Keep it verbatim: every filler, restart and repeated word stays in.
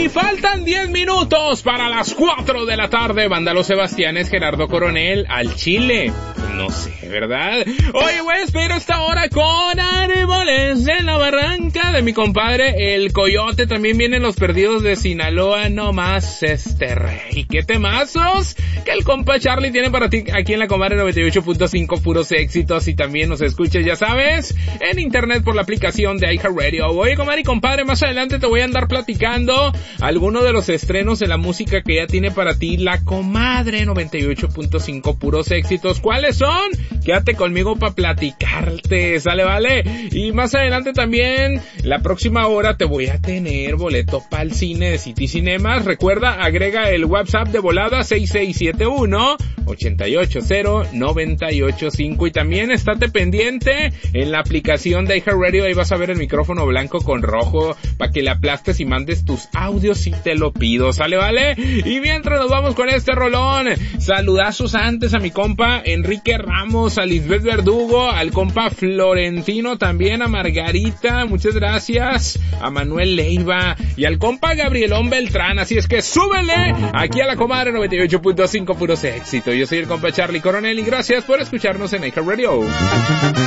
Y faltan diez minutos para las cuatro de la tarde. Banda Los Sebastianes, Gerardo Coronel, al Chile. No sé, ¿verdad? Oye, voy a despedir esta hora con Árboles en la Barranca de mi compadre El Coyote. También vienen Los Perdidos de Sinaloa, no más este rey. ¿Qué temazos que el compa Charlie tiene para ti aquí en la Comadre noventa y ocho punto cinco, puros éxitos? Y también nos escuchas, ya sabes, en internet por la aplicación de iHeartRadio. Oye, comadre y compadre, más adelante te voy a andar platicando algunos de los estrenos de la música que ya tiene para ti la Comadre noventa y ocho punto cinco, puros éxitos. ¿Cuáles son? Quédate conmigo para platicarte, ¿sale, vale? Y más adelante también, la próxima hora te voy a tener boleto para el cine de City Cinemas. Recuerda, agrega el WhatsApp de volada seis seis siete uno, ocho ocho cero, nueve ocho cinco. Y también estate pendiente en la aplicación de iHeartRadio, ahí vas a ver el micrófono blanco con rojo para que le aplastes y mandes tus audios si te lo pido, ¿sale, vale? Y mientras nos vamos con este rolón, saludazos antes a mi compa Enrique Ramos, a Lisbeth Verdugo, al compa Florentino, también a Margarita, muchas gracias, a Manuel Leiva y al compa Gabrielón Beltrán. Así es que súbele aquí a la Comadre noventa y ocho punto cinco, puros éxitos. Yo soy el compa Charlie Coronel y gracias por escucharnos en iHeartRadio.